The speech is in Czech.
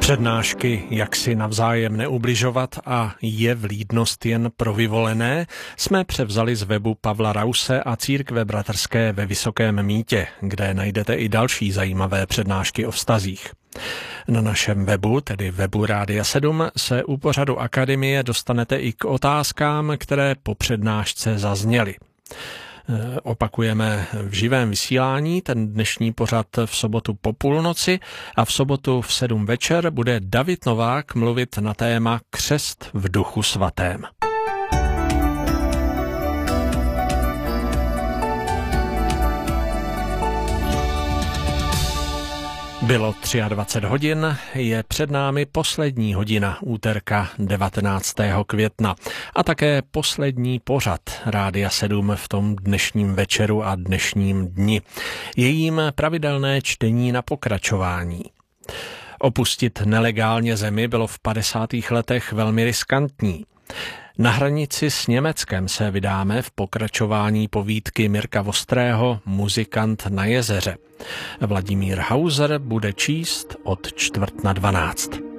Přednášky, jak si navzájem neubližovat a je vlídnost jen pro vyvolené, jsme převzali z webu Pavla Rause a Církve bratrské ve Vysokém Mýtě, kde najdete i další zajímavé přednášky o vztazích. Na našem webu, tedy webu Rádia 7, se u pořadu Akademie dostanete i k otázkám, které po přednášce zazněly. Opakujeme v živém vysílání ten dnešní pořad v sobotu po půlnoci a v sobotu v 7 večer bude David Novák mluvit na téma Křest v Duchu svatém. Bylo 23 hodin, je před námi poslední hodina úterka 19. května a také poslední pořad Rádia 7 v tom dnešním večeru a dnešním dni. Jejím pravidelné čtení na pokračování. Opustit nelegálně zemi bylo v 50. letech velmi riskantní. Na hranici s Německem se vydáme v pokračování povídky Mirka Vostrého Muzikant na jezeře. Vladimír Hauser bude číst od 11:45.